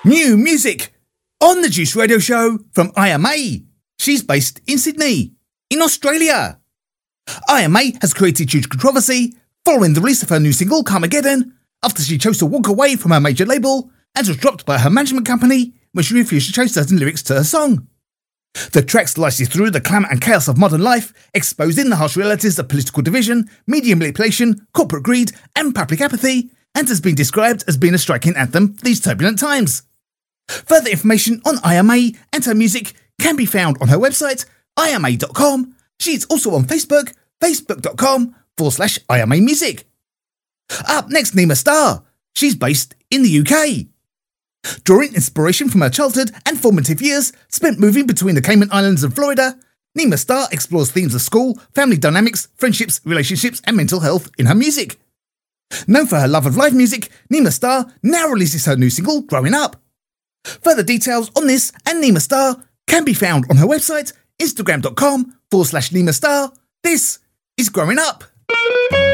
New music on the Juice Radio Show from IMA. She's based in Sydney, in Australia. IMA has created huge controversy following the release of her new single, Carmageddon, after she chose to walk away from her major label and was dropped by her management company when she refused to change certain lyrics to her song. The track slices through the clamour and chaos of modern life, exposing the harsh realities of political division, media manipulation, corporate greed, and public apathy, and has been described as being a striking anthem for these turbulent times. Further information on IMA and her music can be found on her website, ima.com. She's also on Facebook, facebook.com/IMA Music. Up next, Nima Star. She's based in the UK. Drawing inspiration from her childhood and formative years spent moving between the Cayman Islands and Florida, Nima Star explores themes of school, family dynamics, friendships, relationships, and mental health in her music. Known for her love of live music, Nima Star now releases her new single, Growing Up. Further details on this and Nima Star can be found on her website, instagram.com/Nima Star. This is Growing Up.